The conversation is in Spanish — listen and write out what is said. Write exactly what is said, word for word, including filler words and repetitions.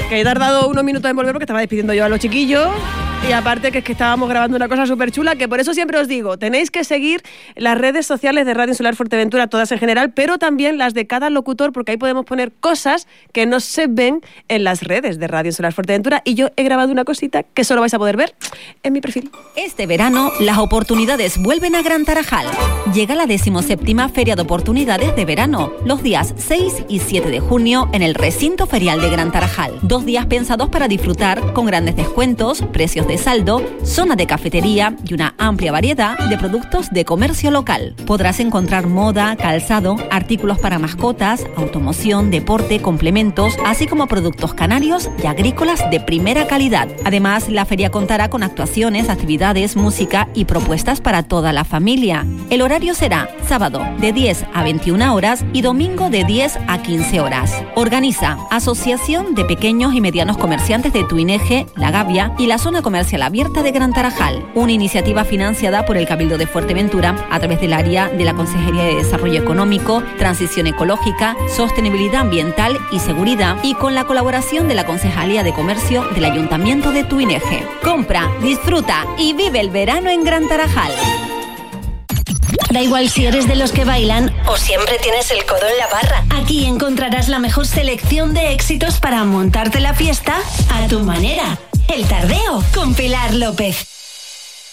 Que he tardado unos minutos en volver porque estaba despidiendo yo a los chiquillos. Y aparte que es que estábamos grabando una cosa súper chula, que por eso siempre os digo, tenéis que seguir las redes sociales de Radio Insular Fuerteventura, todas en general, pero también las de cada locutor, porque ahí podemos poner cosas que no se ven en las redes de Radio Insular Fuerteventura. Y yo he grabado una cosita que solo vais a poder ver en mi perfil. Este verano, las oportunidades vuelven a Gran Tarajal. Llega la decimoséptima Feria de Oportunidades de Verano, los días seis y siete de junio en el Recinto Ferial de Gran Tarajal. Dos días pensados para disfrutar con grandes descuentos, precios de saldo, zona de cafetería y una amplia variedad de productos de comercio local. Podrás encontrar moda, calzado, artículos para mascotas, automoción, deporte, complementos, así como productos canarios y agrícolas de primera calidad. Además, la feria contará con actuaciones, actividades, música y propuestas para toda la familia. El horario será sábado de diez a veintiuna horas y domingo de diez a quince horas. Organiza Asociación de Pequeños y Medianos Comerciantes de Tuineje, La Gavia y la Zona Comercial Abierta de Gran Tarajal, una iniciativa financiada por el Cabildo de Fuerteventura a través del área de la Consejería de Desarrollo Económico, Transición Ecológica, Sostenibilidad Ambiental y Seguridad y con la colaboración de la Concejalía de Comercio del Ayuntamiento de Tuineje. Compra, disfruta y vive el verano en Gran Tarajal. Da igual si eres de los que bailan o siempre tienes el codo en la barra. Aquí encontrarás la mejor selección de éxitos para montarte la fiesta a tu manera. El Tardeo con Pilar López.